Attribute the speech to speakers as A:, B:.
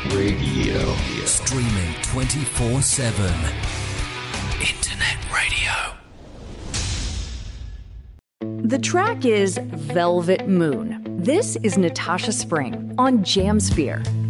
A: Radio.
B: Streaming 24/7. Internet radio.
C: The track is Velvet Moon. This is Natasha Spring on Jamsphere.